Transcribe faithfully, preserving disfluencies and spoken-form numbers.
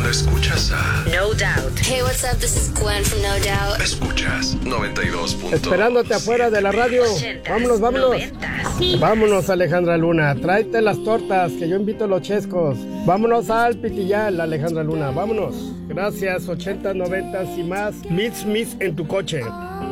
Solo escuchas a No Doubt. Hey, what's up? This is Gwen from No Doubt. Escuchas noventa y dos punto siete. Esperándote afuera de la radio. Vámonos, vámonos. Vámonos, Alejandra Luna. Tráete las tortas, que yo invito a los chescos. Vámonos al Pitillal, Alejandra Luna. Vámonos. Gracias, ochentas, noventas y más. Mix, mix en tu coche.